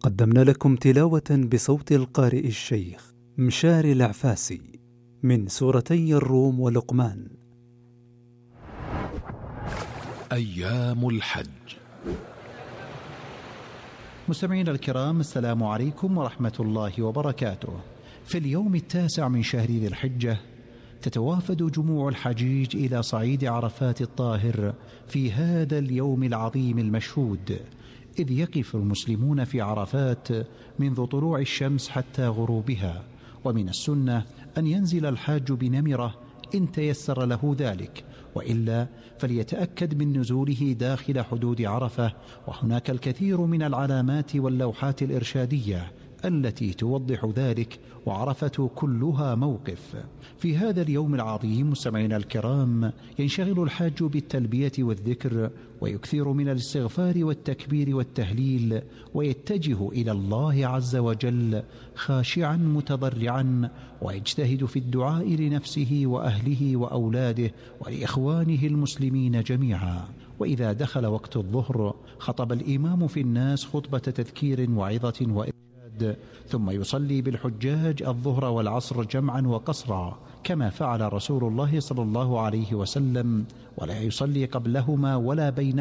قدمنا لكم تلاوة بصوت القارئ الشيخ مشاري العفاسي من سورتي الروم ولقمان. أيام الحج. مستمعينا الكرام، السلام عليكم ورحمة الله وبركاته. في اليوم 9 من شهر ذي الحجة تتوافد جموع الحجيج إلى صعيد عرفات الطاهر في هذا اليوم العظيم المشهود، إذ يقف المسلمون في عرفات منذ طلوع الشمس حتى غروبها. ومن السنة أن ينزل الحاج بنمرة إن تيسر له ذلك، وإلا فليتأكد من نزوله داخل حدود عرفة، وهناك الكثير من العلامات واللوحات الإرشادية التي توضح ذلك، وعرفة كلها موقف. في هذا اليوم العظيم مستمعينا الكرام ينشغل الحاج بالتلبية والذكر، ويكثر من الاستغفار والتكبير والتهليل، ويتجه إلى الله عز وجل خاشعا متضرعا، ويجتهد في الدعاء لنفسه وأهله وأولاده ولإخوانه المسلمين جميعا. وإذا دخل وقت الظهر خطب الإمام في الناس خطبة تذكير وعظة وإرشاد، ثم يصلي بالحجاج الظهر والعصر جمعا وقصرا كما فعل رسول الله صلى الله عليه وسلم، ولا يصلي قبلهما ولا بينهما